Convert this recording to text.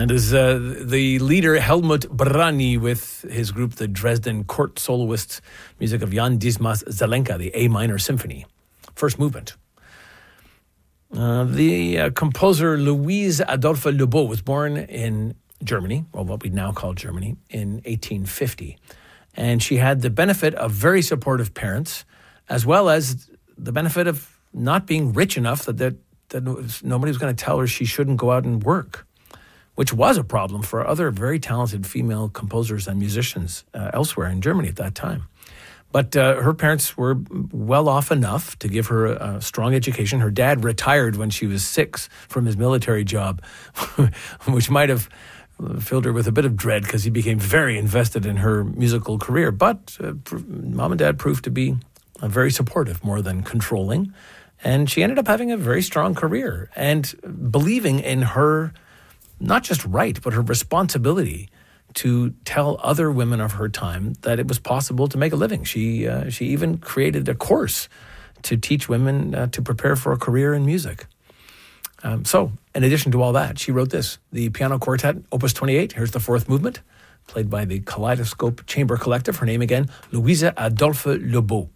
And as the leader Helmut Brani with his group, the Dresden Court Soloists, music of Jan Dismas Zelenka, the A minor symphony, first movement. The composer Louise Adolphe Leboeuf was born in Germany, or what we now call Germany, in 1850. And she had the benefit of very supportive parents, as well as the benefit of not being rich enough that nobody was going to tell her she shouldn't go out and work, which was a problem for other very talented female composers and musicians elsewhere in Germany at that time. But her parents were well off enough to give her a strong education. Her dad retired when she was 6 from his military job, which might have filled her with a bit of dread because he became very invested in her musical career. But mom and dad proved to be very supportive, more than controlling. And she ended up having a very strong career and believing in her, not just right, but her responsibility to tell other women of her time that it was possible to make a living. She even created a course to teach women to prepare for a career in music. So, in addition to all that, she wrote this, the Piano Quartet, Opus 28. Here's the fourth movement, played by the Kaleidoscope Chamber Collective. Her name again, Louise Adolphe Leboeuf.